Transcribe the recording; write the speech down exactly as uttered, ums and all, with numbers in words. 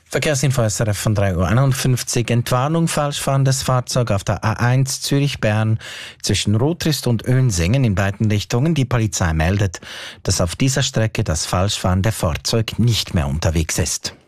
Verkehrsinfo S R F von drei Uhr einundfünfzig. Entwarnung, falsch fahrendes Fahrzeug auf der A eins Zürich-Bern zwischen Rotrist und Önsingen in beiden Richtungen. Die Polizei meldet, dass auf dieser Strecke das falsch fahrende Fahrzeug nicht mehr unterwegs ist.